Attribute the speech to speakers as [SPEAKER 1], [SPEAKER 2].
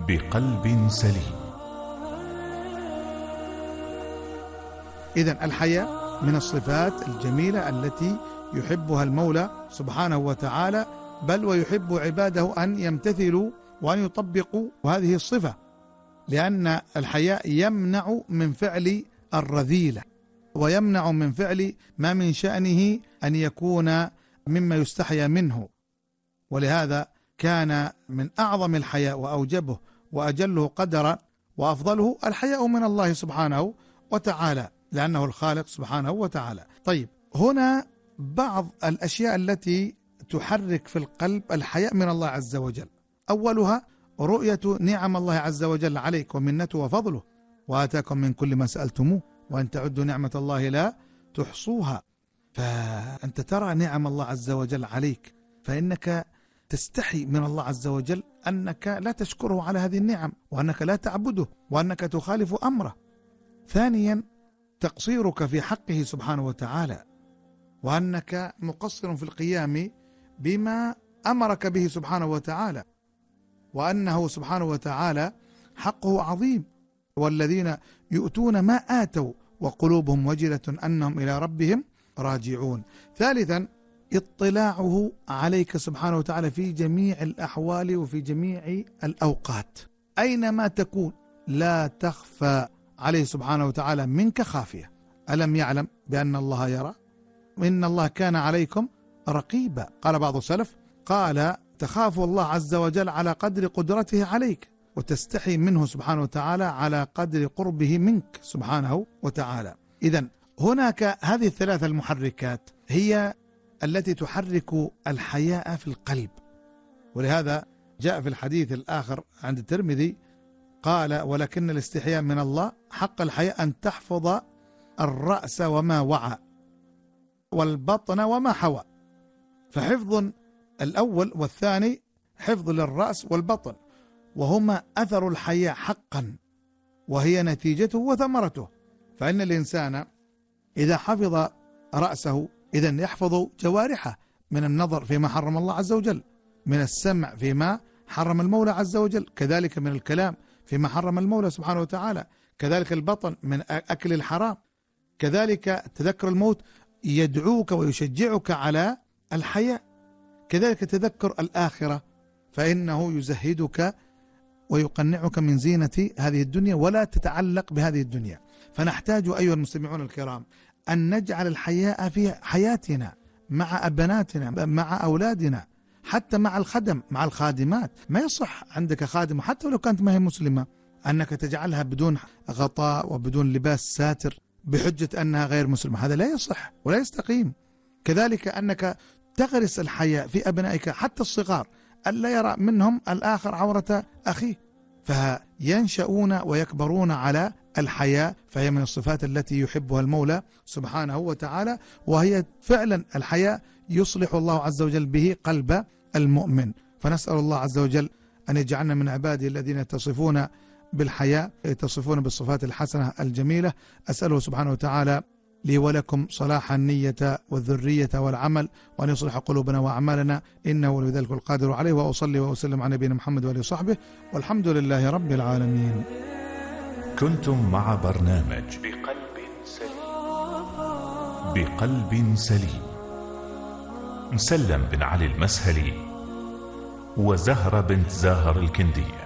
[SPEAKER 1] بقلب سليم.
[SPEAKER 2] إذن الحياء من الصفات الجميلة التي يحبها المولى سبحانه وتعالى، بل ويحب عباده أن يمتثلوا وأن يطبقوا هذه الصفة، لأن الحياء يمنع من فعل الرذيلة، ويمنع من فعل ما من شأنه أن يكون مما يستحيا منه. ولهذا كان من أعظم الحياء وأوجبه وأجله قدرا وأفضله الحياء من الله سبحانه وتعالى، لأنه الخالق سبحانه وتعالى. طيب، هنا بعض الأشياء التي تحرك في القلب الحياء من الله عز وجل. أولها رؤية نعم الله عز وجل عليك ومنته وفضله، وآتاكم من كل ما سألتموه وأن تعدوا نعمة الله لا تحصوها. فأنت ترى نعم الله عز وجل عليك، فإنك تستحي من الله عز وجل أنك لا تشكره على هذه النعم، وأنك لا تعبده، وأنك تخالف أمره. ثانيا تقصيرك في حقه سبحانه وتعالى، وأنك مقصر في القيام بما أمرك به سبحانه وتعالى، وأنه سبحانه وتعالى حقه عظيم، والذين يؤتون ما آتوا وقلوبهم وجلة أنهم إلى ربهم راجعون. ثالثا اطلاعه عليك سبحانه وتعالى في جميع الأحوال وفي جميع الأوقات، أينما تكون لا تخفى عليه سبحانه وتعالى منك خافية. ألم يعلم بأن الله يرى؟ إن الله كان عليكم رقيبا. قال بعض السلف، قال تخاف الله عز وجل على قدر قدرته عليك، وتستحي منه سبحانه وتعالى على قدر قربه منك سبحانه وتعالى. إذن هناك هذه الثلاث المحركات هي التي تحرك الحياء في القلب. ولهذا جاء في الحديث الآخر عند الترمذي قال ولكن الاستحياء من الله حق الحياء أن تحفظ الرأس وما وعى والبطن وما حوى. فحفظ الأول والثاني حفظ للرأس والبطن، وهما أثر الحياء حقا، وهي نتيجته وثمرته. فإن الإنسان إذا حفظ رأسه إذن يحفظ جوارحه من النظر فيما حرم الله عز وجل، من السمع فيما حرم المولى عز وجل، كذلك من الكلام فيما حرم المولى سبحانه وتعالى، كذلك البطن من أكل الحرام، كذلك تذكر الموت يدعوك ويشجعك على الحياء، كذلك تذكر الآخرة فإنه يزهدك ويقنعك من زينة هذه الدنيا ولا تتعلق بهذه الدنيا. فنحتاج أيها المستمعون الكرام أن نجعل الحياء في حياتنا مع أبناتنا، مع أولادنا، حتى مع الخدم، مع الخادمات. ما يصح عندك خادمة حتى لو كانت ما هي مسلمة أنك تجعلها بدون غطاء وبدون لباس ساتر بحجة أنها غير مسلمة، هذا لا يصح ولا يستقيم. كذلك أنك تغرس الحياء في أبنائك حتى الصغار، ألا يرى منهم الآخر عورة أخيه، فينشأون ويكبرون على الحياء، فهي من الصفات التي يحبها المولى سبحانه وتعالى، وهي فعلا الحياء يصلح الله عز وجل به قلب المؤمن. فنسأل الله عز وجل أن يجعلنا من عباده الذين يتصفون بالحياء، يتصفون بالصفات الحسنة الجميلة. أسأله سبحانه وتعالى لي ولكم صلاح النية والذرية والعمل، وأن يصلح قلوبنا وأعمالنا، إنه ولي ذلك القادر عليه. وأصلي وأسلم على نبينا محمد وآله وصحبه، والحمد لله رب العالمين.
[SPEAKER 1] كنتم مع برنامج بقلب سليم، مسلم بن علي المسهلي وزهرة بنت زاهر الكندية.